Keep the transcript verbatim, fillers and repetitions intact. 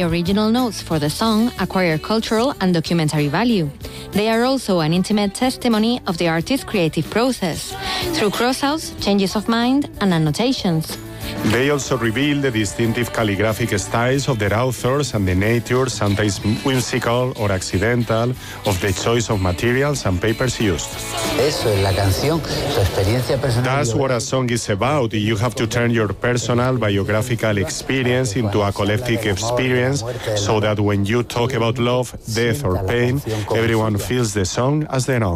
the original notes for the song acquire cultural and documentary value. They are also an intimate testimony of the artist's creative process, through crossouts, changes of mind, and annotations. They also reveal the distinctive calligraphic styles of their authors and the nature, sometimes whimsical or accidental, of the choice of materials and papers used. Eso es la canción, su experiencia personal. That's what a song is about. You have to turn your personal biographical experience into a collective experience so that when you talk about love, death or pain, everyone feels the song as their own.